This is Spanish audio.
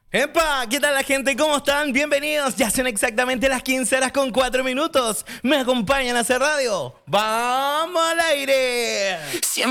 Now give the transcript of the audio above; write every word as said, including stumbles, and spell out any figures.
¡Epa! ¿Qué tal la gente? ¿Cómo están? Bienvenidos. Ya son exactamente las quince horas con cuatro minutos. ¿Me acompañan a hacer radio? ¡Vamos al aire!